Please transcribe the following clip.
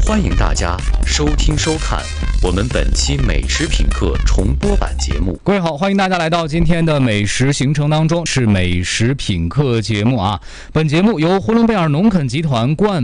欢迎大家收听收看我们本期美食品客重播版节目。 各位好，欢迎大家来到今天的美食行程当中，是美食品客节目啊。本节目由呼伦贝尔农垦集团冠